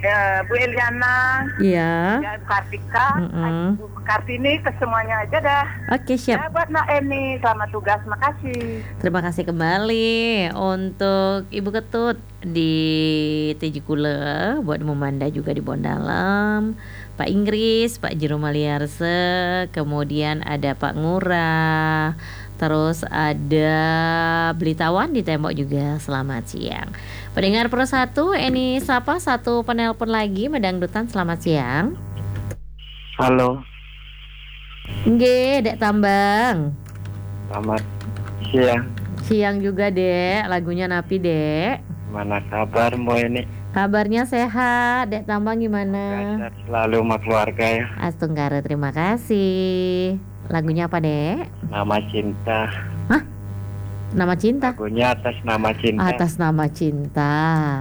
Bu Eliana, Iya. ya Bu Kartika, Mm-mm. Bu Kartini, ke semuanya aja dah. Oke, siap. Ya buat Nak Eni, selamat tugas, makasih. Terima kasih kembali untuk Ibu Ketut di Tejikule, buat Memanda juga di Bondalam, Pak Inggris, Pak Jero Maliarse, kemudian ada Pak Ngurah, terus ada Blitawan di Tembok juga. Selamat siang. Pendengar Pro 1, Eni sapa satu penelpon lagi Medangdutan, selamat siang. Halo, Nggih, Dek Tambang. selamat siang. Siang juga, Dek. Lagunya Napi, Dek. Mana kabar Mbak ini? Kabarnya sehat, Dek Tambang gimana? Sehat selalu sama keluarga ya. Astunggara, terima kasih. Lagunya apa, Dek? Nama cinta. Hah? Nama cinta? Lagunya atas nama cinta. Atas nama cinta.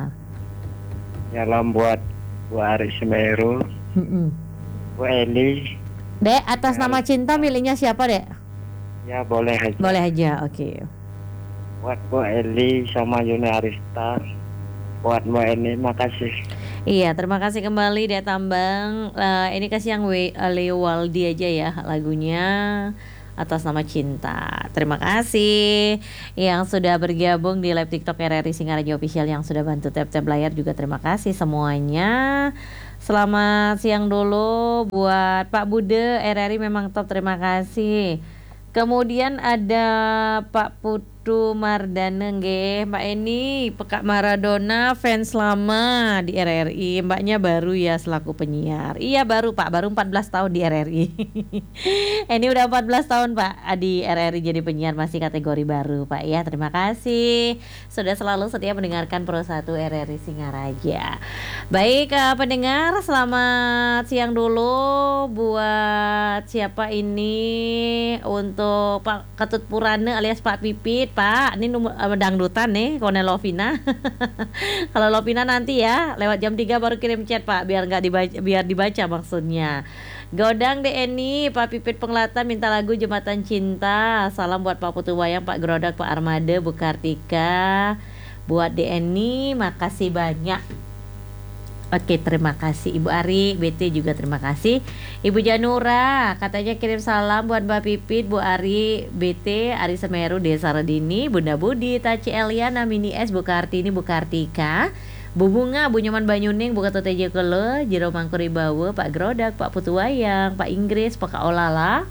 Salam buat Bu Ari Semeru, Mm-mm. Bu Eli. Dek, atas nama cinta miliknya siapa, Dek? Ya boleh aja. Boleh aja, oke. Buat Bu Eli sama Yuni Arista. Buat Bu Eni, makasih. Iya, terima kasih kembali Dek Tambang. Ini kasih yang Leo Waldi aja ya lagunya atas nama cinta. Terima kasih yang sudah bergabung di live TikTok RRI Singaraja Official, yang sudah bantu tap-tap layar juga terima kasih semuanya. Selamat siang dulu buat Pak Bude, RRI memang top, terima kasih. Kemudian ada Pak Putu Mardana nggih, Mbak Eni, Pekak Maradona fans lama di RRI. Mbaknya baru ya selaku penyiar. Iya baru Pak, baru 14 tahun di RRI. Ini udah 14 tahun Pak di RRI jadi penyiar, masih kategori baru Pak ya. Terima kasih sudah selalu setia mendengarkan Pro 1 RRI Singaraja. Baik pendengar, selamat siang dulu buat siapa ini, untuk Pak Ketut Purana alias Pak Pipit. Pak, ini nomor dangdutan nih, Kone Lovina. Kalau Lovina nanti ya, lewat jam 3 baru kirim chat Pak, biar nggak dibaca, biar dibaca maksudnya. Godang DNI, Pak Pipit Penglatan minta lagu Jembatan Cinta. Salam buat Pak Putu Wayang, Pak Gerodak, Pak Armada, Bu Kartika. Buat DNI, makasih banyak. Oke, terima kasih Ibu Ari, BT juga terima kasih. Ibu Janura katanya kirim salam buat Mbak Pipit, Bu Ari, BT, Ari Semeru, Desa Redini, Bunda Budi, Taci Eliana, Mini S, Bu Kartini, Bu Kartika, Bu Bunga, Bu Nyoman Banyuning, Bu Ketua TJ Kele, Jero Mangkuribawa, Pak Gerodak, Pak Putu Wayang, Pak Inggris, Pak Olala.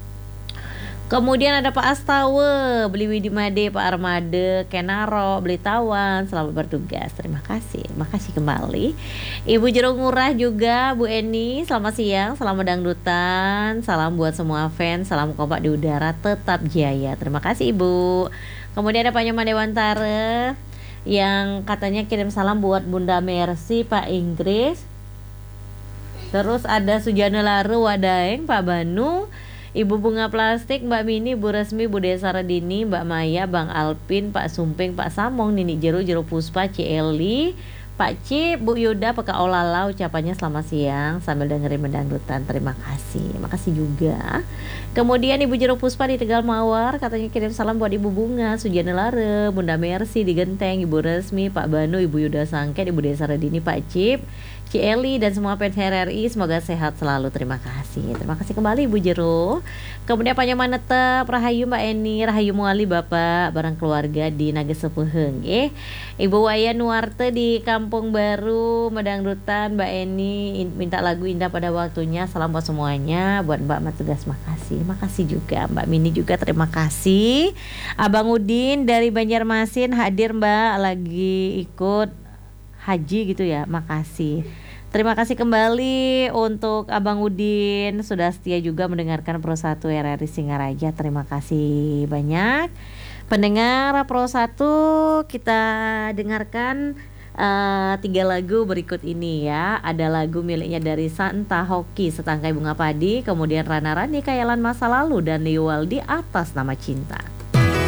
Kemudian ada Pak Astawe, Beli Widi Made, Pak Armada, Kenaro, Beli Tawan, selamat bertugas. Terima kasih, makasih kembali. Ibu Jero Ngurah juga, Bu Eni, selamat siang, selamat dangdutan, salam buat semua fans, salam kompak di udara, tetap jaya. Terima kasih Ibu. Kemudian ada Pak Nyoman Dewantara yang katanya kirim salam buat Bunda Mercy, Pak Inggris. Terus ada Sujana Laru Wadaeng, Pak Banu, Ibu Bunga Plastik, Mbak Mini, Bu Resmi, Bu Desa Redini, Mbak Maya, Bang Alpin, Pak Sumping, Pak Samong, Nini Jero, Jero Puspa, Cieli, Pak Ci, Bu Yuda, Peka Olala, ucapannya selamat siang sambil dengerin mendangdutan. Terima kasih, makasih juga. Kemudian Ibu Jero Puspa di Tegal Mawar katanya kirim salam buat Ibu Bunga, Sujana Lare, Bunda Mercy di Genteng, Ibu Resmi, Pak Banu, Ibu Yuda Sangket, Ibu Desa Redini, Pak Cip, Cieli, dan semua fans RRI semoga sehat selalu. Terima kasih. Terima kasih kembali Ibu Jero. Kemudian Pak Nyoman Netep, Rahayu Mbak Eni, Rahayu Muali Bapak, barang keluarga di Naga Sepuheung. Ibu Waya Nuarte di Kampung Baru, Medangdutan, Mbak Eni minta lagu Indah Pada Waktunya. Salam buat semuanya. Buat Mbak Matugas makasih. Makasih juga Mbak Mini juga terima kasih. Abang Udin dari Banjarmasin hadir Mbak, lagi ikut haji gitu ya, makasih. Terima kasih kembali untuk Abang Udin sudah setia juga mendengarkan Pro 1 RRI Singaraja. Terima kasih banyak. Pendengar Pro 1, kita dengarkan 3 lagu berikut ini ya. Ada lagu miliknya dari Santa Hoki, Setangkai Bunga Padi, kemudian Rana Rani, Kayalan Masa Lalu, dan Leo Waldi, Atas Nama Cinta.